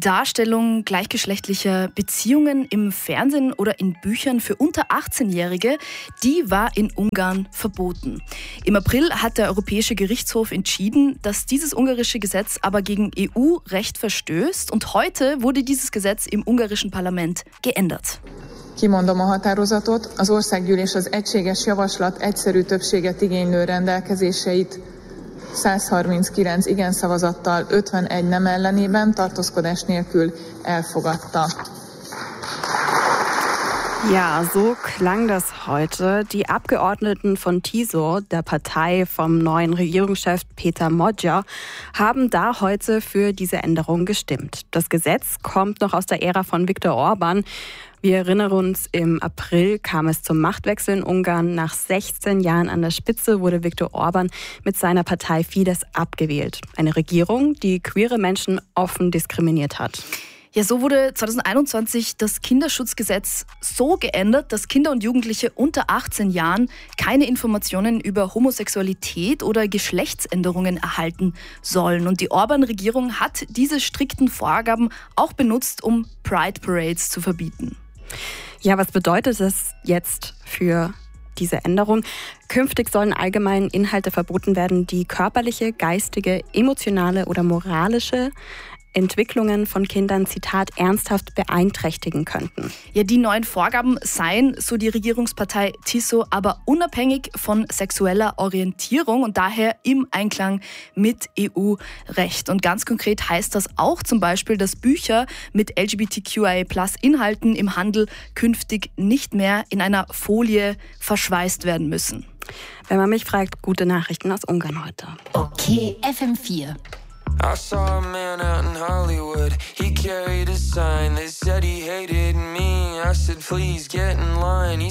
Darstellung gleichgeschlechtlicher Beziehungen im Fernsehen oder in Büchern für unter 18-Jährige, die war in Ungarn verboten. Im April hat der Europäische Gerichtshof entschieden, dass dieses ungarische Gesetz aber gegen EU-Recht verstößt, und heute wurde dieses Gesetz im ungarischen Parlament geändert. Kimondom a határozatot, az Országgyűlés az egységes javaslat egyszerű többséget igénylő rendelkezéseit 139 igen szavazattal, 51 nem ellenében, tartózkodás nélkül elfogadta. Ja, so klang das heute. Die Abgeordneten von TISO, der Partei vom neuen Regierungschef Péter Magyar, haben da heute für diese Änderung gestimmt. Das Gesetz kommt noch aus der Ära von Viktor Orbán. Wir erinnern uns, im April kam es zum Machtwechsel in Ungarn. Nach 16 Jahren an der Spitze wurde Viktor Orbán mit seiner Partei Fidesz abgewählt. Eine Regierung, die queere Menschen offen diskriminiert hat. Ja, so wurde 2021 das Kinderschutzgesetz so geändert, dass Kinder und Jugendliche unter 18 Jahren keine Informationen über Homosexualität oder Geschlechtsänderungen erhalten sollen. Und die Orbán-Regierung hat diese strikten Vorgaben auch benutzt, um Pride-Parades zu verbieten. Ja, was bedeutet das jetzt für diese Änderung? Künftig sollen allgemein Inhalte verboten werden, die körperliche, geistige, emotionale oder moralische Entwicklungen von Kindern, Zitat, ernsthaft beeinträchtigen könnten. Ja, die neuen Vorgaben seien, so die Regierungspartei TISO, aber unabhängig von sexueller Orientierung und daher im Einklang mit EU-Recht. Und ganz konkret heißt das auch zum Beispiel, dass Bücher mit LGBTQIA+-Inhalten im Handel künftig nicht mehr in einer Folie verschweißt werden müssen. Wenn man mich fragt, gute Nachrichten aus Ungarn heute. Okay, FM4. I saw a man out in Hollywood. He carried a sign that said he hated me. I said, please get in line. He